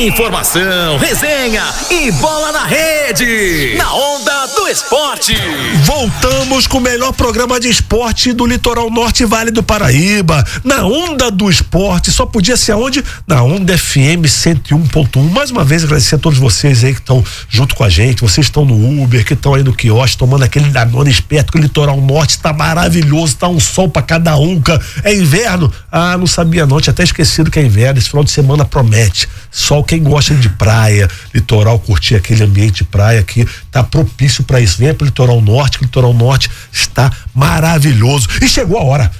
Informação, resenha e bola na rede. Na Onda do Esporte. Voltamos com o melhor programa de esporte do Litoral Norte e Vale do Paraíba. Na Onda do Esporte. Só podia ser aonde? Na Onda FM 101.1. Mais uma vez agradecer a todos vocês aí que estão junto com a gente. Vocês estão no Uber, que estão aí no quiosque, tomando aquele Danone esperto, que o Litoral Norte está maravilhoso, tá um sol pra cada um. É inverno? Ah, não sabia não, tinha até esquecido que é inverno. Esse final de semana promete. Sol, quem gosta de praia, litoral, curtir aquele ambiente de praia aqui, tá propício para isso. Venha pro Litoral Norte, que o Litoral Norte está maravilhoso. E chegou a hora.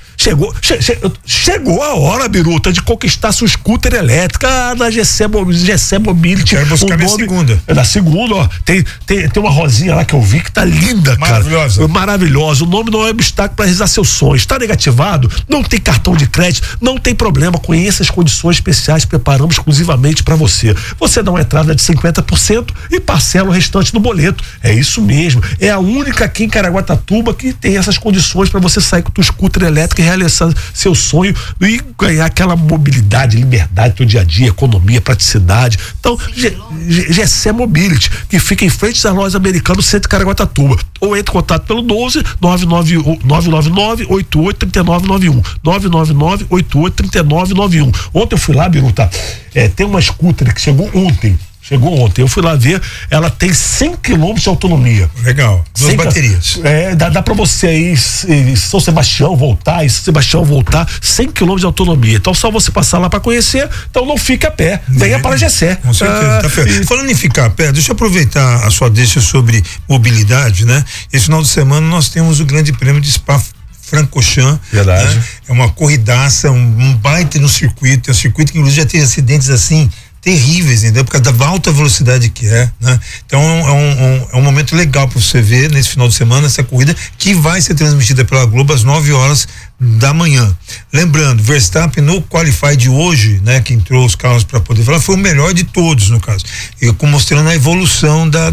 Chegou a hora, Biruta, de conquistar sua scooter elétrica na GC Mobility. Quero buscar minha segunda. Na segunda, ó. Tem uma rosinha lá que eu vi que tá linda, maravilhosa. Cara. Maravilhosa. O nome não é obstáculo para realizar seus sonhos. Está negativado? Não tem cartão de crédito? Não tem problema. Conheça as condições especiais que preparamos exclusivamente para você. Você dá uma entrada de 50% e parcela o restante no boleto. É isso mesmo. É a única aqui em Caraguatatuba que tem essas condições para você sair com o teu scooter elétrico e realizar seu sonho e ganhar aquela mobilidade, liberdade do teu dia a dia, economia, praticidade. Então, GC Mobility, que fica em frente às lojas americanas, centro de Caraguatatuba. Ou entre em contato pelo 12 999 883991. 999-883991. Ontem eu fui lá, Biruta, tem uma scooter que chegou ontem. Eu fui lá ver, ela tem 100 km de autonomia. Legal, 2 baterias. Dá pra você aí, São Sebastião voltar, 100 km de autonomia. Então só você passar lá pra conhecer, então não fica a pé, venha para a GC. Com certeza, tá certo. Falando em ficar a pé, deixa eu aproveitar a sua deixa sobre mobilidade, né? Esse final de semana nós temos o Grande Prêmio de Spa-Francorchamps. Verdade. Né? É uma corridaça, um baita no circuito, é um circuito que inclusive já teve acidentes assim terríveis, entendeu? Por causa da alta velocidade que né? Então é um momento legal para você ver nesse final de semana essa corrida que vai ser transmitida pela Globo às 9h da manhã. Lembrando, Verstappen no Qualify de hoje, né, que entrou os carros para poder falar, foi o melhor de todos no caso, e mostrando a evolução da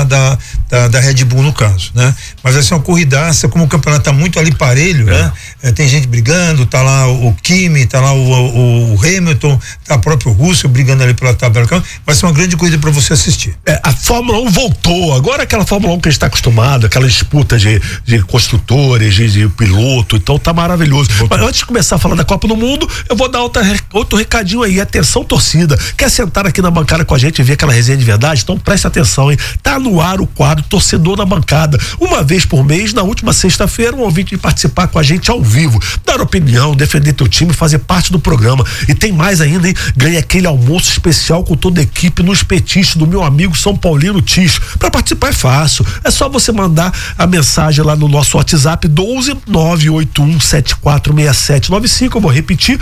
Red Bull no caso, né? Mas vai ser uma corridaça, como o campeonato tá muito ali parelho, né? Tem gente brigando, tá lá o Kimi, tá lá o Hamilton, tá o próprio Russell brigando ali pela tabela, vai ser uma grande corrida para você assistir. A Fórmula 1 voltou, agora aquela Fórmula 1 que a gente tá acostumado, aquela disputa de construtores, de piloto, então tá maravilhoso. Mas antes de começar a falar da Copa do Mundo, eu vou dar outro recadinho aí. Atenção, torcida. Quer sentar aqui na bancada com a gente e ver aquela resenha de verdade? Então preste atenção, hein? Tá no ar o quadro Torcedor na Bancada. Uma vez por mês, na última sexta-feira, um ouvinte de participar com a gente ao vivo, dar opinião, defender teu time, fazer parte do programa. E tem mais ainda, hein? Ganha aquele almoço especial com toda a equipe no espetício do meu amigo São Paulino Tis. Pra participar é fácil. É só você mandar a mensagem lá no nosso WhatsApp 12 981 746795, eu vou repetir,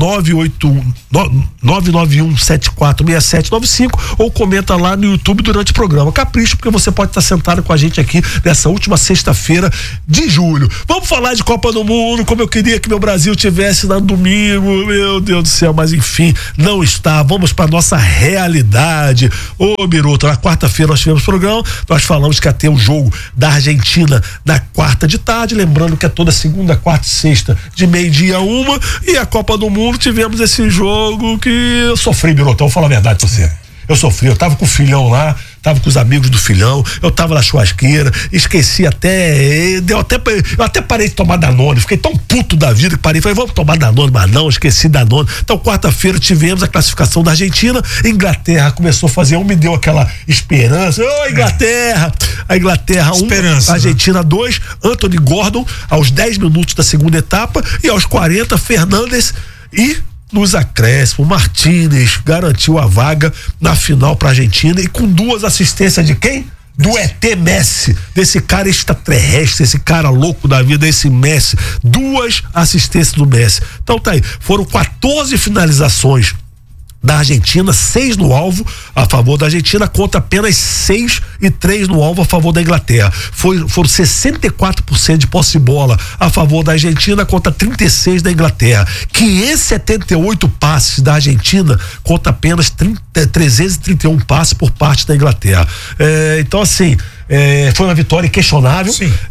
991 746795, ou comenta lá no YouTube durante o programa. Capricho, porque você pode estar sentado com a gente aqui nessa última sexta-feira de julho. Vamos falar de Copa do Mundo, como eu queria que meu Brasil tivesse no domingo, meu Deus do céu, mas enfim, não está. Vamos para nossa realidade. Ô, Biruta, na quarta-feira nós tivemos programa, nós falamos que ia ter o jogo da Argentina na quarta de tarde, lembrando que é toda segunda, quarta e sexta, de meio-dia a 1, e a Copa do Mundo tivemos esse jogo que eu sofri, Biruta, vou falar a verdade pra você. Eu sofri, eu tava com o filhão lá, tava com os amigos do filhão, eu tava na churrasqueira, esqueci eu até parei de tomar Danone, fiquei tão puto da vida que parei, falei, vamos tomar Danone, mas não, esqueci Danone. Então quarta-feira tivemos a classificação da Argentina, Inglaterra começou a fazer me deu aquela esperança, Inglaterra, a Inglaterra 1, Argentina 2, Anthony Gordon aos 10 minutos da segunda etapa, e aos 40 Fernandes, e nos acréscimos, Martínez garantiu a vaga na final para a Argentina, e com 2 assistências de quem? Do ET Messi, desse cara extraterrestre, esse cara louco da vida, esse Messi. 2 assistências do Messi. Então tá aí, foram 14 finalizações da Argentina, 6 no alvo a favor da Argentina, contra apenas 6 e 3 no alvo a favor da Inglaterra. Foram 64% de posse de bola a favor da Argentina contra 36 da Inglaterra. 578 passes da Argentina contra apenas 331 passes por parte da Inglaterra. Então assim, foi uma vitória inquestionável.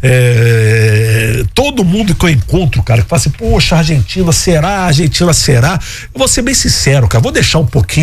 Todo mundo que eu encontro, cara, que fala assim, poxa, Argentina será? Eu vou ser bem sincero, cara, vou deixar um pouquinho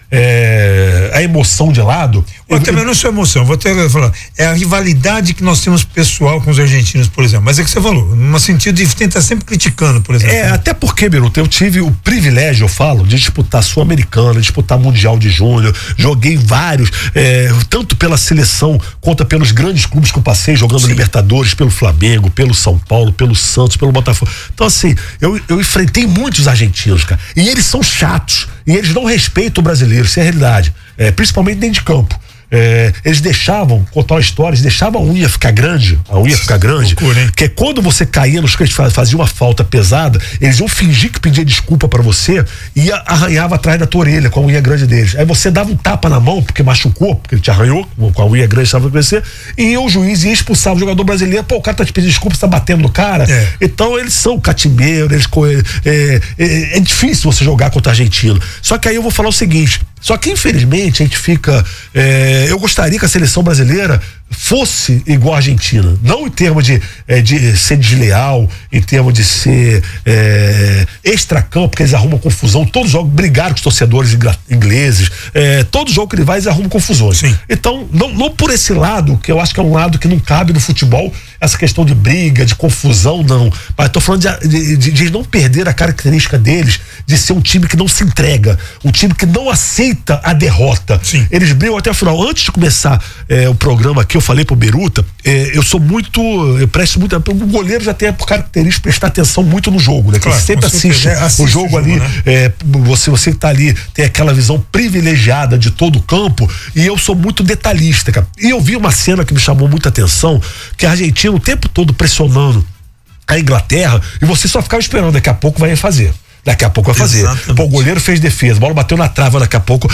a emoção de lado. Eu também não sou emoção, vou até falar. É a rivalidade que nós temos pessoal com os argentinos, por exemplo. Mas é que você falou, no sentido de tentar sempre criticando, por exemplo. Até porque, Beruto, eu tive o privilégio, eu falo, de disputar Sul-Americana, disputar Mundial de Júnior, joguei vários, tanto pela seleção quanto pelos grandes clubes que eu passei, jogando Libertadores, pelo Flamengo, pelo São Paulo, pelo Santos, pelo Botafogo. Então, assim, eu enfrentei muitos argentinos, cara, e eles são chatos, e eles não respeitam o brasileiro, isso é a realidade, principalmente dentro de campo. Eles deixavam, contar uma história, eles deixavam a unha ficar grande, loucura, que é quando você caía nos que eles faziam uma falta pesada, eles iam fingir que pedia desculpa pra você e arranhava atrás da tua orelha com a unha grande deles. Aí você dava um tapa na mão, porque machucou, porque ele te arranhou com a unha grande, estava pra você, e o juiz ia expulsar o jogador brasileiro. Pô, o cara tá te pedindo desculpa, você tá batendo no cara. Então eles são catimbeiros, é difícil você jogar contra argentino. Só que aí eu vou falar o seguinte, só que infelizmente a gente fica, eu gostaria que a seleção brasileira fosse igual a Argentina, não em termos de ser desleal, em termos de ser extracampo, porque eles arrumam confusão, todos os jogos brigaram com os torcedores ingleses, todo jogo que ele vai eles arrumam confusões. Então, não por esse lado, que eu acho que é um lado que não cabe no futebol, essa questão de briga, de confusão, não, mas tô falando de não perder a característica deles, de ser um time que não se entrega, um time que não aceita a derrota. Eles brigam até o final. Antes de começar o programa aqui, eu falei pro Beruta, eu presto muito, o goleiro já tem por característica prestar atenção muito no jogo, né? Claro, sempre assiste o jogo ali, né? Você que tá ali, tem aquela visão privilegiada de todo o campo, e eu sou muito detalhista, cara. E eu vi uma cena que me chamou muita atenção, que a Argentina o tempo todo pressionando a Inglaterra, e você só ficava esperando, daqui a pouco vai fazer. Daqui a pouco vai fazer. Pô, o goleiro fez defesa, a bola bateu na trava, daqui a pouco.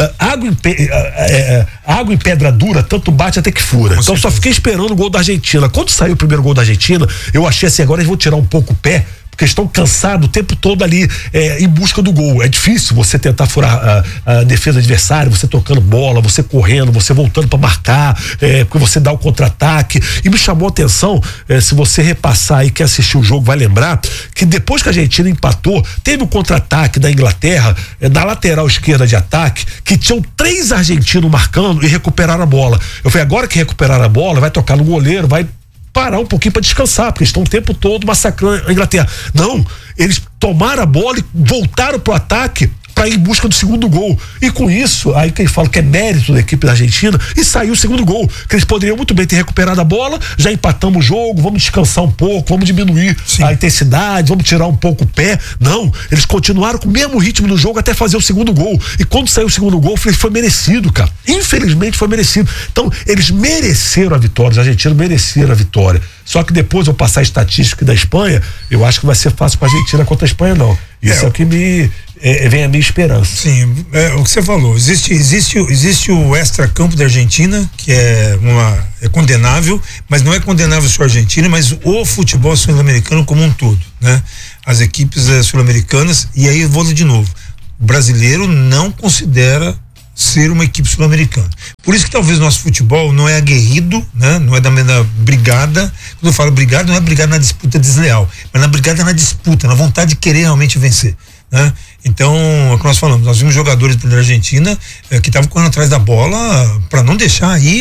Água em pedra dura, tanto bate até que fura. Então só fiquei esperando o gol da Argentina. Quando saiu o primeiro gol da Argentina, eu achei assim, agora eles vão tirar um pouco o pé, porque estão cansados o tempo todo ali em busca do gol. É difícil você tentar furar a defesa adversária, você trocando bola, você correndo, você voltando para marcar, porque você dá o contra-ataque. E me chamou a atenção, se você repassar aí, quer assistir o jogo, vai lembrar que depois que a Argentina empatou, teve o contra-ataque da Inglaterra, na lateral esquerda de ataque, que tinham 3 argentinos marcando e recuperaram a bola. Eu falei, agora que recuperaram a bola, vai tocar no goleiro, vai parar um pouquinho para descansar, porque estão o tempo todo massacrando a Inglaterra. Não, eles tomaram a bola e voltaram pro ataque para ir em busca do segundo gol. E com isso, aí quem fala que é mérito da equipe da Argentina, e saiu o segundo gol, que eles poderiam muito bem ter recuperado a bola, já empatamos o jogo, vamos descansar um pouco, vamos diminuir a intensidade, vamos tirar um pouco o pé. Não, eles continuaram com o mesmo ritmo do jogo até fazer o segundo gol. E quando saiu o segundo gol, foi merecido, cara. Infelizmente foi merecido. Então, eles mereceram a vitória, os argentinos mereceram a vitória. Só que depois eu passar a estatística da Espanha, eu acho que vai ser fácil para a Argentina contra a Espanha, não. Isso é o que vem a minha esperança. Sim, o que você falou, existe o extracampo da Argentina, que é condenável, mas não é condenável só a Argentina, mas o futebol sul-americano como um todo, né? As equipes sul-americanas, e aí eu vou de novo, o brasileiro não considera ser uma equipe sul-americana. Por isso que talvez nosso futebol não é aguerrido, né? Não é da brigada. Quando eu falo brigada, não é brigada na disputa desleal, mas na brigada na disputa, na vontade de querer realmente vencer, né? Então, é o que nós falamos, nós vimos jogadores da Argentina que estavam correndo atrás da bola para não deixar ir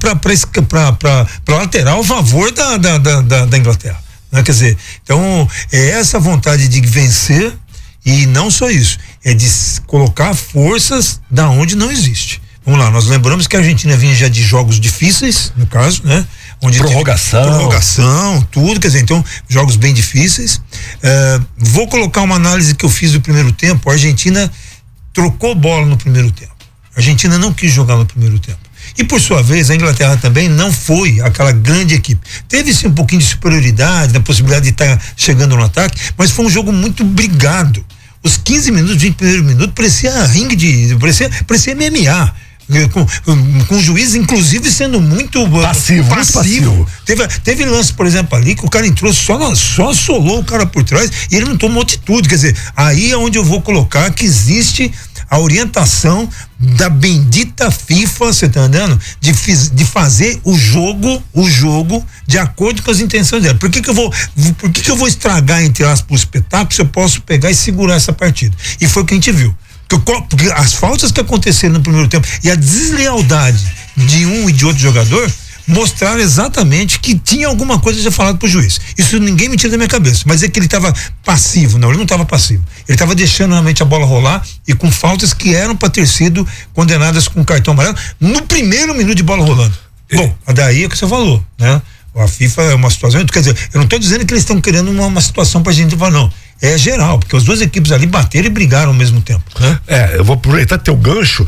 para lateral a favor da Inglaterra, né? Quer dizer, então é essa vontade de vencer. E não só isso, é de colocar forças da onde não existe. Vamos lá, nós lembramos que a Argentina vinha já de jogos difíceis, no caso, né? Onde prorrogação, tudo, quer dizer, então, jogos bem difíceis. Vou colocar uma análise que eu fiz do primeiro tempo. A Argentina trocou bola no primeiro tempo. A Argentina não quis jogar no primeiro tempo. E por sua vez, a Inglaterra também não foi aquela grande equipe. Teve sim um pouquinho de superioridade, da possibilidade de estar chegando no ataque, mas foi um jogo muito brigado. Os 15 minutos, 20 primeiros minutos, parecia ringue parecia MMA. Com o juiz, inclusive, sendo muito passivo. Teve lance, por exemplo, ali, que o cara entrou, só assolou o cara por trás e ele não tomou atitude. Quer dizer, aí é onde eu vou colocar que existe a orientação da bendita FIFA, você tá entendendo? De fazer o jogo de acordo com as intenções dela. Por que eu vou estragar, entre aspas, o espetáculo se eu posso pegar e segurar essa partida? E foi o que a gente viu. Porque as faltas que aconteceram no primeiro tempo e a deslealdade de um e de outro jogador mostraram exatamente que tinha alguma coisa a ser falado pro juiz. Isso ninguém me tira da minha cabeça, mas é que ele estava passivo. Não, ele não estava passivo. Ele estava deixando realmente a bola rolar e com faltas que eram para ter sido condenadas com cartão amarelo no primeiro minuto de bola rolando. Bom, daí é o que você falou, né? A FIFA é uma situação, quer dizer, eu não estou dizendo que eles estão querendo uma situação pra gente falar, não. É geral, porque as duas equipes ali bateram e brigaram ao mesmo tempo, né? Eu vou aproveitar teu gancho,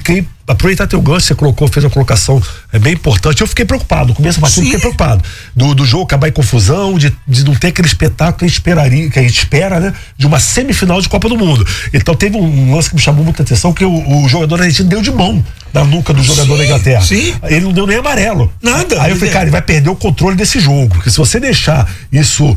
você fez uma colocação bem importante, eu fiquei preocupado, no começo da partida eu fiquei preocupado, do jogo acabar em confusão, de não ter aquele espetáculo que a gente espera, né? De uma semifinal de Copa do Mundo. Então teve um lance que me chamou muita atenção, que o jogador argentino deu de mão na nuca do jogador da Inglaterra. Sim. Ele não deu nem amarelo. Nada. Aí eu falei, cara, ele vai perder o controle desse jogo, porque se você deixar isso,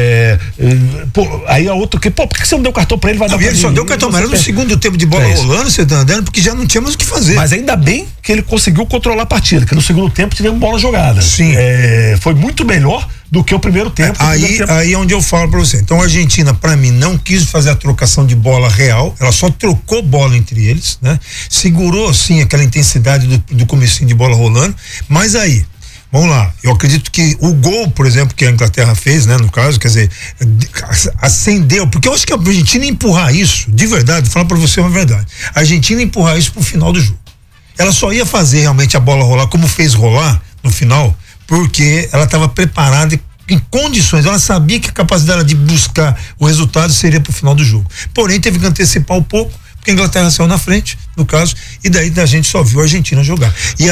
aí a outra que, por que você não deu cartão pra ele? Vai dar pra ele só deu cartão amarelo no segundo tempo de bola rolando, você tá andando, porque já não tínhamos o que fazer. Mas ainda bem que ele conseguiu controlar a partida, que no segundo tempo tivemos bola jogada. Sim. Foi muito melhor do que o primeiro tempo. Aí é onde eu falo pra você. Então a Argentina, pra mim, não quis fazer a trocação de bola real, ela só trocou bola entre eles, né? Segurou, sim, aquela intensidade do comecinho de bola rolando, mas aí, vamos lá, eu acredito que o gol, por exemplo, que a Inglaterra fez, né, no caso, quer dizer, acendeu, porque eu acho que a Argentina empurrar isso, de verdade, vou falar pra você uma verdade, a Argentina empurrar isso pro final do jogo. Ela só ia fazer realmente a bola rolar como fez rolar no final, porque ela estava preparada em condições, ela sabia que a capacidade de buscar o resultado seria pro final do jogo. Porém, teve que antecipar um pouco, porque a Inglaterra saiu na frente, no caso, e daí a gente só viu a Argentina jogar.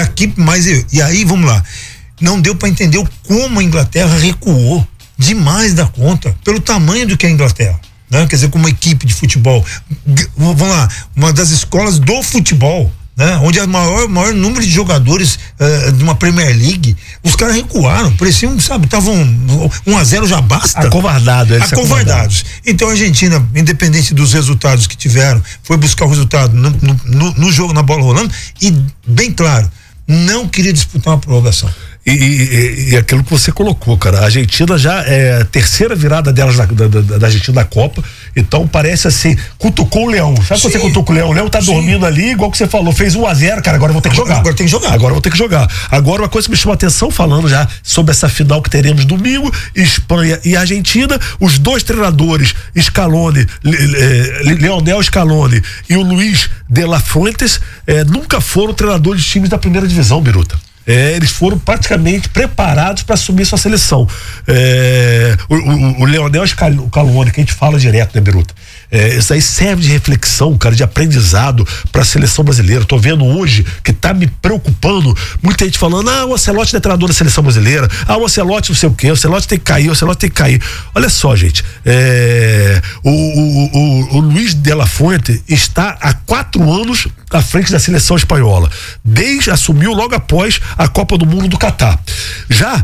E aí, vamos lá, não deu para entender como a Inglaterra recuou demais da conta, pelo tamanho do que é a Inglaterra, né? Quer dizer, como uma equipe de futebol, vamos lá, uma das escolas do futebol, né? Onde é maior número de jogadores de uma Premier League, os caras recuaram, pareciam, sabe, estavam 1-0 já basta. Acovardados. Então a Argentina, independente dos resultados que tiveram, foi buscar o resultado no jogo, na bola rolando, e bem claro, não queria disputar uma prorrogação. E aquilo que você colocou, cara, a Argentina já é a terceira virada delas da Argentina na Copa, então parece assim, cutucou o Leão, sabe quando você cutuca o Leão tá dormindo ali, igual que você falou, fez 1-0, cara, agora eu vou ter que jogar. Agora uma coisa que me chamou a atenção, falando já sobre essa final que teremos domingo, Espanha e Argentina, os dois treinadores, Scaloni, Lionel Scaloni e o Luiz de la Fuentes, nunca foram treinadores de times da primeira divisão, Biruta. Eles foram praticamente preparados para assumir sua seleção. O Lionel Scaloni, que a gente fala direto, né, Biruta? Isso aí serve de reflexão, cara, de aprendizado para a seleção brasileira. Tô vendo hoje que tá me preocupando, muita gente falando, o Ancelotti não é treinador da seleção brasileira, o Ancelotti não sei o quê, o Ancelotti tem que cair, Olha só, gente, o Luiz de la Fuente está há 4 anos à frente da seleção espanhola, assumiu logo após a Copa do Mundo do Catar. Já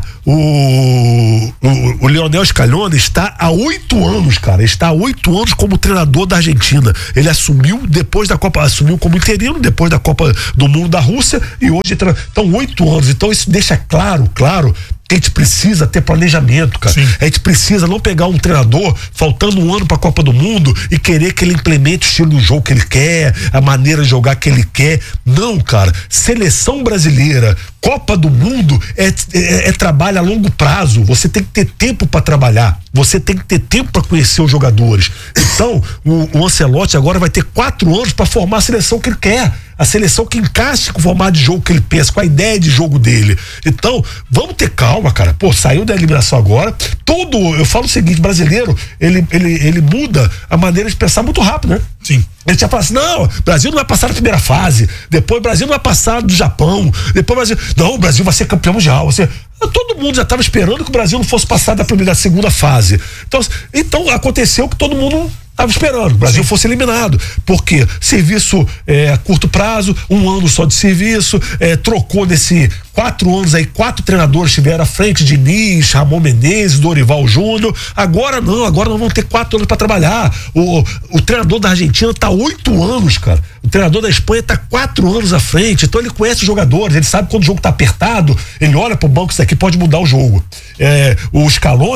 o Lionel Scaloni está há 8 anos, cara, como treinador da Argentina. Ele assumiu depois da Copa, assumiu como interino depois da Copa do Mundo da Rússia e hoje então 8 anos. Então isso deixa claro que a gente precisa ter planejamento, cara. Sim. A gente precisa não pegar um treinador faltando um ano pra Copa do Mundo e querer que ele implemente o estilo do jogo que ele quer, a maneira de jogar que ele quer. Não, cara. Seleção brasileira, Copa do Mundo é trabalho a longo prazo. Você tem que ter tempo para trabalhar. Você tem que ter tempo para conhecer os jogadores. Então, o Ancelotti agora vai ter 4 anos para formar a seleção que ele quer. A seleção que encaixe com o formato de jogo que ele pensa, com a ideia de jogo dele. Então, vamos ter calma, cara. Saiu da eliminação agora. Eu falo o seguinte, brasileiro, ele muda a maneira de pensar muito rápido, né? Sim. Ele tinha falado assim, não, o Brasil não vai passar na primeira fase, depois o Brasil não vai passar do Japão, depois o Brasil vai ser campeão mundial. Todo mundo já estava esperando que o Brasil não fosse passar da segunda fase. Então aconteceu que todo mundo estava esperando, o Brasil fosse eliminado, porque serviço a curto prazo, 1 ano só de serviço, trocou nesse 4 anos aí, 4 treinadores estiveram à frente, Diniz, Ramon Menezes, Dorival Júnior. Agora nós vamos ter 4 anos para trabalhar. O treinador da Argentina está 8 anos, cara. O treinador da Espanha está 4 anos à frente, então ele conhece os jogadores, ele sabe quando o jogo está apertado, ele olha pro banco, isso aqui pode mudar o jogo. O Scaloni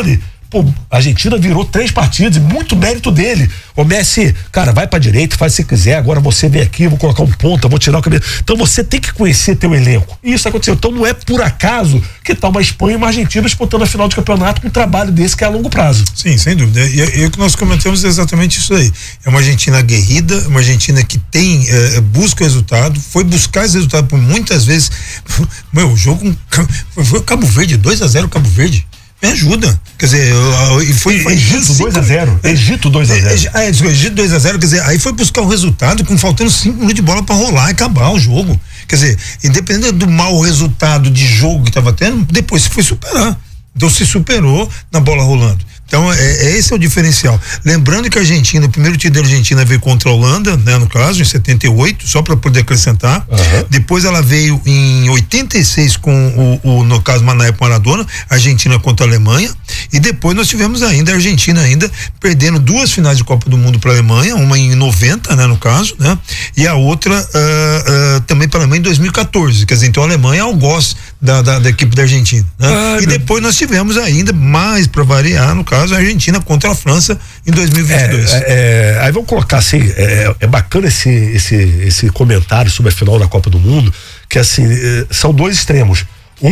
Pô, a Argentina virou 3 partidas e muito mérito dele. O Messi, cara, vai pra direita, faz se quiser, agora você vem aqui, vou colocar um ponta, vou tirar o cabelo. Então você tem que conhecer teu elenco. E isso aconteceu. Então não é por acaso que tá uma Espanha e uma Argentina disputando a final de campeonato com um trabalho desse que é a longo prazo. Sim, sem dúvida. E o que nós comentamos é exatamente isso aí. É uma Argentina aguerrida, uma Argentina que tem, busca o resultado, foi buscar esse resultado por muitas vezes. O jogo foi Cabo Verde, 2-0 Cabo Verde. Me ajuda. Quer dizer, foi Egito 2-0. Egito 2-0. Egito 2-0, quer dizer, aí foi buscar o resultado com faltando 5 minutos de bola pra rolar e acabar o jogo. Quer dizer, independente do mau resultado de jogo que tava tendo, depois se foi superar. Então se superou na bola rolando. Então, esse é o diferencial. Lembrando que a Argentina, o primeiro título da Argentina veio contra a Holanda, né, no caso, em 78, só para poder acrescentar. Depois ela veio em 86 com no caso, Manaep Maradona, Argentina contra a Alemanha. E depois nós tivemos ainda a Argentina perdendo 2 finais de Copa do Mundo para a Alemanha, uma em 90, né, no caso, né? E a outra também para a Alemanha em 2014. Quer dizer, então a Alemanha é algoz da equipe da Argentina, né? E depois nós tivemos ainda, mais para variar, no caso, a Argentina contra a França em 2022. Aí vamos colocar assim, é bacana esse comentário sobre a final da Copa do Mundo, que assim, são 2 extremos.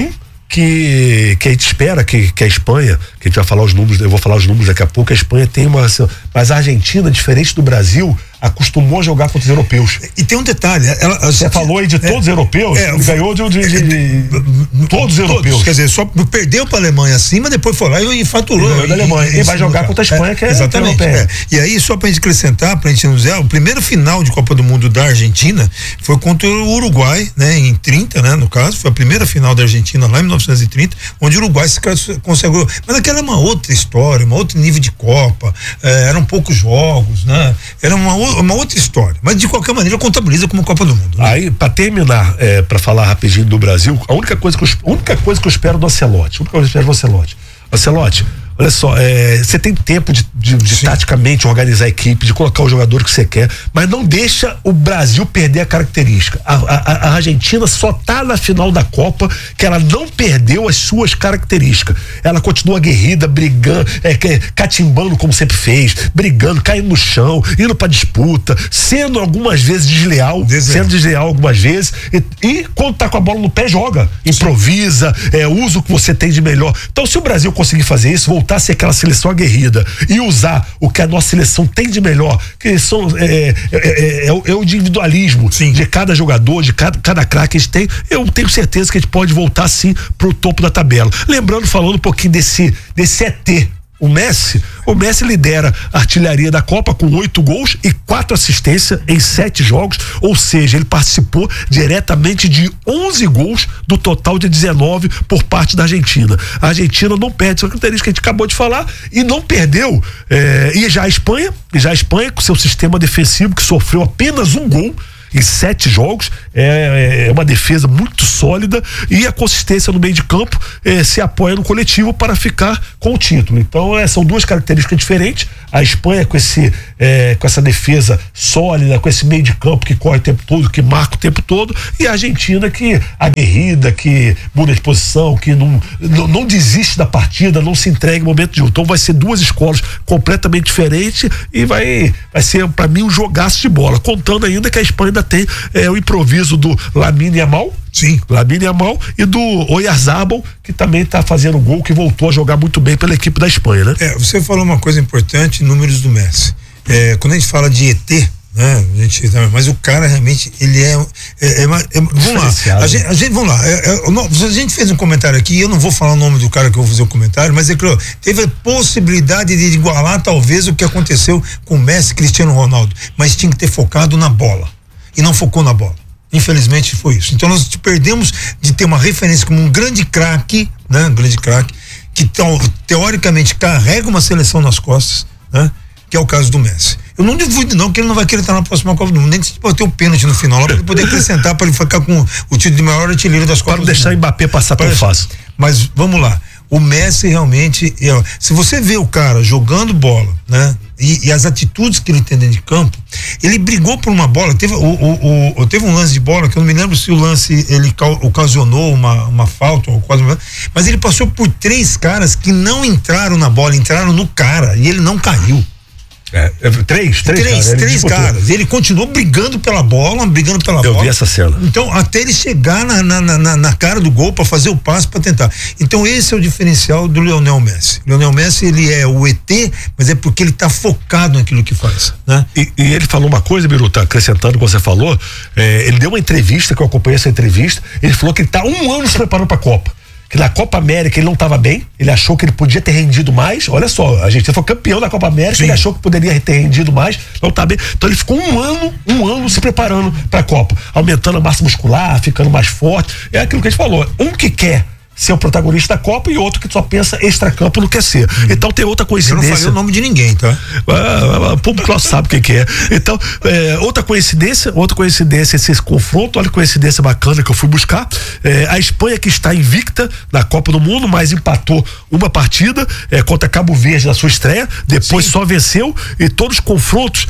Que a gente espera que a Espanha, que a gente vai falar os números, eu vou falar os números daqui a pouco, a Espanha tem mas a Argentina, diferente do Brasil, acostumou a jogar contra os europeus. E tem um detalhe, você falou aí de todos os europeus, ganhou de todos os europeus. Quer dizer, só perdeu para a Alemanha acima, depois foi lá e faturou. Da Alemanha. E vai jogar contra a Espanha, que é exatamente. E aí, só pra gente acrescentar, pra gente não dizer, o primeiro final de Copa do Mundo da Argentina foi contra o Uruguai, né, em 30, né, no caso, foi a primeira final da Argentina lá em 1930, onde o Uruguai se consagrou. Mas aquela é uma outra história, um outro nível de Copa, eram poucos jogos, né, era uma outra história, mas de qualquer maneira contabiliza como Copa do Mundo, né? Aí, pra terminar, pra falar rapidinho do Brasil, a única coisa que eu espero do Ancelotti, Ancelotti, olha só, você tem tempo de taticamente organizar a equipe, de colocar o jogador que você quer, mas não deixa o Brasil perder a característica. A Argentina só tá na final da Copa que ela não perdeu as suas características. Ela continua aguerrida, brigando, catimbando como sempre fez, brigando, caindo no chão, indo pra disputa, sendo algumas vezes desleal algumas vezes, e quando tá com a bola no pé, joga, improvisa, usa o que você tem de melhor. Então, se o Brasil conseguir fazer isso, voltar a ser aquela seleção aguerrida e usar o que a nossa seleção tem de melhor, que são o individualismo de cada jogador, de cada craque que a gente tem, eu tenho certeza que a gente pode voltar sim pro topo da tabela. Lembrando, falando um pouquinho desse ET, o Messi lidera a artilharia da Copa com 8 gols e 4 assistências em 7 jogos, ou seja, ele participou diretamente de 11 gols do total de 19 por parte da Argentina. A Argentina não perde essa característica que a gente acabou de falar e não perdeu. E já a Espanha com seu sistema defensivo, que sofreu apenas 1 gol em 7 jogos, é uma defesa muito sólida, e a consistência no meio de campo se apoia no coletivo para ficar com o título. Então são 2 características diferentes. A Espanha com essa defesa sólida, com esse meio de campo que corre o tempo todo, que marca o tempo todo, e a Argentina que aguerrida, que muda de posição, que não desiste da partida, não se entrega em momento de jogo. Então vai ser 2 escolas completamente diferentes e vai ser para mim um jogaço de bola, contando ainda que a Espanha ainda tem o improviso do Lamine Yamal, e do Oyarzabal, que também está fazendo gol, que voltou a jogar muito bem pela equipe da Espanha, né? Você falou uma coisa importante, números do Messi. Quando a gente fala de ET, né? Mas o cara realmente, ele vamos lá, a gente vamos lá, a gente fez um comentário aqui, eu não vou falar o nome do cara que eu vou fazer o comentário, mas teve a possibilidade de igualar talvez o que aconteceu com o Messi e Cristiano Ronaldo, mas tinha que ter focado na bola, e não focou na bola. Infelizmente foi isso. Então nós perdemos de ter uma referência como um grande craque, né? Que teoricamente carrega uma seleção nas costas, né? Que é o caso do Messi. Eu não duvido não que ele não vai querer estar na próxima Copa do Mundo, nem que se ter um pênalti no final lá para ele poder acrescentar, para ele ficar com o título de maior artilheiro das Copas. Para deixar o Mbappé passar tão fácil. Mas vamos lá, o Messi realmente, se você vê o cara jogando bola, né? e as atitudes que ele tem dentro de campo, ele brigou por uma bola, teve um lance de bola que eu não me lembro se o lance ele ocasionou uma falta ou quase, mas ele passou por 3 caras que não entraram na bola, entraram no cara e ele não caiu. Três caras. Ele continuou brigando pela bola. Eu vi essa cena. Então, até ele chegar na cara do gol para fazer o passe para tentar. Então, esse é o diferencial do Lionel Messi. Lionel Messi, ele é o ET, mas é porque ele tá focado naquilo que faz, né? E ele falou uma coisa, Biruta, acrescentando o que você falou, ele deu uma entrevista, que eu acompanhei essa entrevista, ele falou que ele tá 1 ano se preparando pra Copa. Que na Copa América ele não estava bem, ele achou que ele podia ter rendido mais. Olha só, a gente foi campeão da Copa América, ele achou que poderia ter rendido mais, não tá bem. Então ele ficou um ano se preparando para a Copa, aumentando a massa muscular, ficando mais forte. É aquilo que a gente falou, um que quer ser o protagonista da Copa e outro que só pensa extracampo não quer ser. Então tem outra coincidência. Eu não falei o nome de ninguém, tá? O público lá sabe quem que é. Então, outra coincidência, esse confronto, olha que coincidência bacana que eu fui buscar. A Espanha, que está invicta na Copa do Mundo, mas empatou uma partida contra Cabo Verde na sua estreia, depois só venceu, e todos os confrontos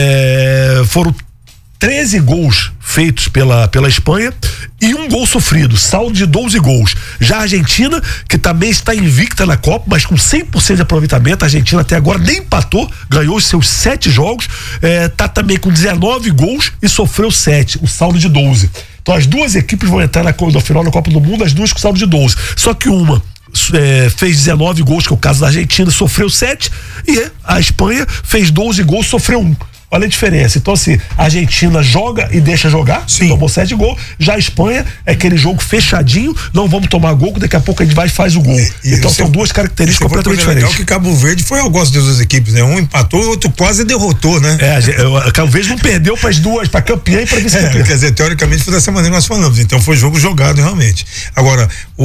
foram 13 gols feitos pela Espanha e 1 gol sofrido, saldo de 12 gols. Já a Argentina, que também está invicta na Copa, mas com 100% de aproveitamento, a Argentina até agora nem empatou, ganhou os seus 7 jogos, tá também com 19 gols e sofreu 7, o saldo de 12. Então as duas equipes vão entrar no final da Copa do Mundo, as duas com saldo de 12. Só que uma fez 19 gols, que é o caso da Argentina, sofreu 7, e a Espanha fez 12 gols, sofreu 1. Olha a diferença. Então, assim, a Argentina joga e deixa jogar, tomou 7 gols. Já a Espanha é aquele jogo fechadinho, não vamos tomar gol, que daqui a pouco a gente vai e faz o gol. Então são duas características completamente diferentes. Legal que Cabo Verde foi ao gosto das duas equipes, né? Um empatou e o outro quase derrotou, né? Cabo Verde não perdeu para as duas, para campeã e para vice-campeã. Quer dizer, teoricamente foi dessa maneira que nós falamos. Então foi jogo jogado realmente. Agora,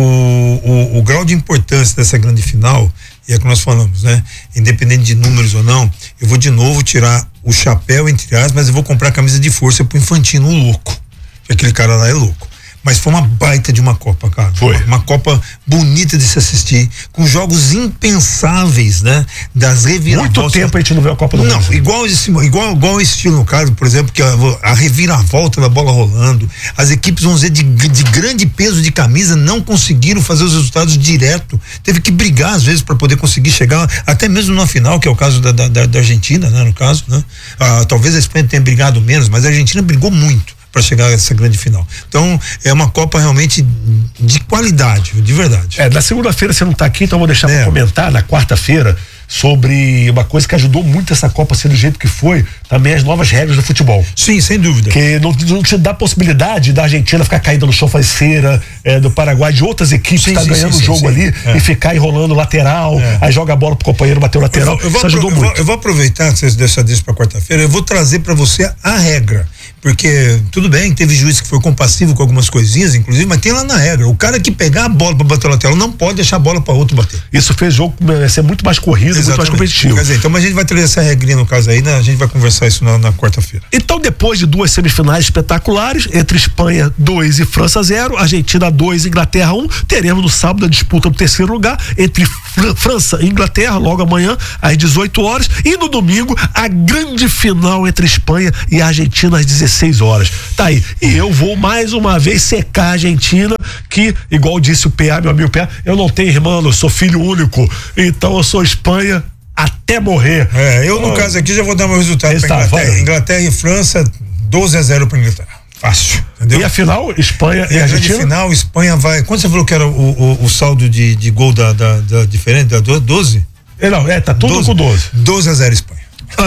o grau de importância dessa grande final, e é o que nós falamos, né? Independente de números ou não, eu vou de novo tirar o chapéu, entre aspas, mas eu vou comprar a camisa de força pro Infantino, louco. Aquele cara lá é louco. Mas foi uma baita de uma Copa, cara. Foi. Uma Copa bonita de se assistir, com jogos impensáveis, né? Das reviravoltas. Muito tempo a gente não vê a Copa do Mundo. Não, igual esse estilo, no caso, por exemplo, que a reviravolta da bola rolando, as equipes, vamos dizer, de grande peso de camisa, não conseguiram fazer os resultados direto. Teve que brigar, às vezes, para poder conseguir chegar, até mesmo na final, que é o caso da Argentina, né? No caso, né? Talvez a Espanha tenha brigado menos, mas a Argentina brigou muito para chegar a essa grande final. Então, é uma Copa realmente de qualidade, de verdade. Na segunda-feira você não está aqui, então eu vou deixar para comentar na quarta-feira sobre uma coisa que ajudou muito essa Copa a ser do jeito que foi, também as novas regras do futebol. Sim, sem dúvida. Que não te dá possibilidade da Argentina ficar caída no chão, faz cera, do Paraguai, de outras equipes que ganhando o jogo ali e ficar enrolando lateral, aí joga a bola pro companheiro bater o lateral. Isso ajudou muito. Eu vou aproveitar, se você deixar disso para quarta-feira, eu vou trazer para você a regra. Porque, tudo bem, teve juiz que foi compassivo com algumas coisinhas, inclusive, mas tem lá na regra. O cara que pegar a bola para bater o lateral não pode deixar a bola para outro bater. Isso fez o jogo ser muito mais corrido, muito mais competitivo. Quer dizer, então a gente vai trazer essa regrinha no caso aí, né? A gente vai conversar isso na quarta-feira. Então, depois de 2 semifinais espetaculares, entre Espanha 2 e França 0, Argentina 2 e Inglaterra 1, teremos no sábado a disputa do 3º lugar entre França e Inglaterra, logo amanhã, às 18 horas, e no domingo, a grande final entre Espanha e Argentina às 16 horas. Tá aí. E eu vou mais uma vez secar a Argentina, que, igual disse o PA, meu amigo PA, eu não tenho irmão, eu sou filho único, então eu sou Espanha até morrer. Eu no caso aqui já vou dar meu resultado para Inglaterra e França, 12-0 para Inglaterra. Fácil, entendeu? E a final, Espanha e a Argentina? grande final, Espanha vai. Quando você falou que era o saldo de gol da diferente, da 12? Não, tá tudo 12, com 12. 12-0 Espanha.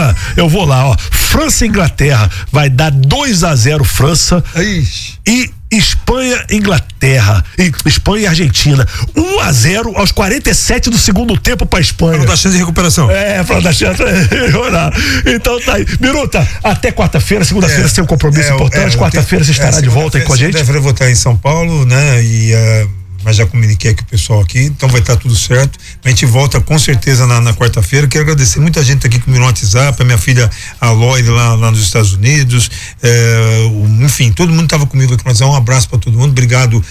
Eu vou lá, ó. França e Inglaterra vai dar 2-0 França. E Espanha e Inglaterra. Espanha e Argentina. 1-0 aos 47 do segundo tempo pra Espanha. Pra não dar chance de recuperação. Pra não dar chance de Então tá aí. Biruta, até quarta-feira, segunda-feira você tem um compromisso importante. Quarta-feira você estará de volta aí com a gente. Segunda-feira eu vou estar em São Paulo, né? Mas já comuniquei aqui o pessoal aqui, então vai estar tudo certo. A gente volta com certeza na quarta-feira. Quero agradecer muita gente aqui comigo no WhatsApp, a minha filha Aloy lá nos Estados Unidos, enfim, todo mundo estava comigo aqui. Mas um abraço para todo mundo. Obrigado,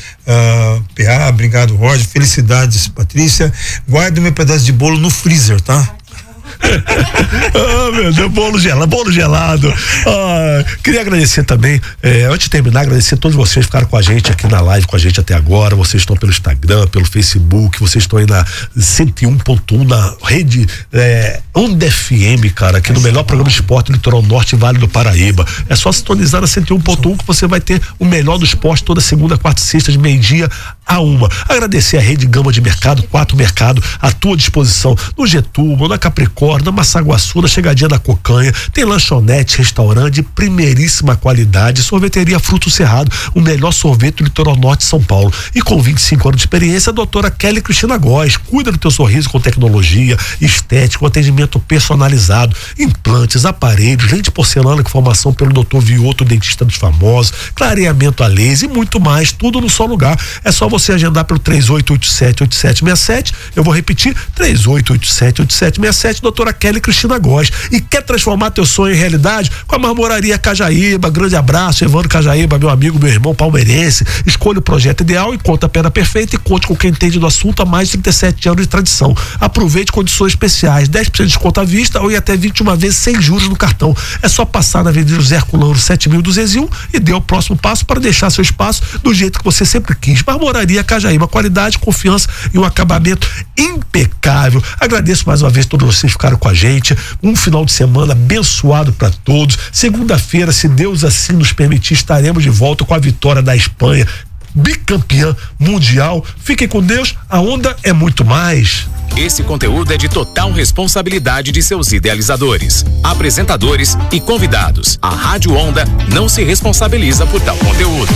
PA, obrigado, Roger. Felicidades, Patrícia. Guarda o meu pedaço de bolo no freezer, tá? Meu Deus, bolo gelado. Queria agradecer também, antes de terminar, agradecer a todos vocês que ficaram com a gente aqui na live, com a gente até agora. Vocês estão pelo Instagram, pelo Facebook, vocês estão aí na 101.1, na rede Onda FM, cara, aqui no melhor programa de esporte do Litoral Norte e Vale do Paraíba. É só sintonizar na 101.1 que você vai ter o melhor do esporte toda segunda, quarta e sexta, de 12h a 1h. Agradecer a Rede Gama de Mercado, 4 Mercado, à tua disposição, no Getúlio, na Capricórnio, na Massaguaçu, na Chegadinha da Cocanha. Tem lanchonete, restaurante de primeiríssima qualidade, sorveteria Fruto Cerrado, o melhor sorvete do Litoral Norte de São Paulo. E com 25 anos de experiência, a doutora Kelly Cristina Góes cuida do teu sorriso com tecnologia, estética, atendimento personalizado, implantes, aparelhos, lente de porcelana com formação pelo Dr. Vioto, dentista dos famosos, clareamento a laser e muito mais, tudo no só lugar. É só você agendar pelo 3887-8767, eu vou repetir, 3887-8767, doutora Kelly Cristina Góes. E quer transformar teu sonho em realidade? Com a Marmoraria Cajaíba. Grande abraço, Evandro Cajaíba, meu amigo, meu irmão palmeirense. Escolha o projeto ideal, encontre a pena perfeita e conte com quem entende do assunto há mais de 37 anos de tradição. Aproveite condições especiais, 10% de desconto à vista ou até 21 vezes sem juros no cartão. É só passar na Avenida José Herculano 7201 e dê o próximo passo para deixar seu espaço do jeito que você sempre quis. Marmoraria Cajaíba, qualidade, confiança e um acabamento impecável. Agradeço mais uma vez todos vocês que ficaram com a gente. Um final de semana abençoado para todos. Segunda-feira, se Deus assim nos permitir, estaremos de volta com a vitória da Espanha, bicampeã mundial. Fiquem com Deus, a Onda é muito mais. Esse conteúdo é de total responsabilidade de seus idealizadores, apresentadores e convidados. A Rádio Onda não se responsabiliza por tal conteúdo.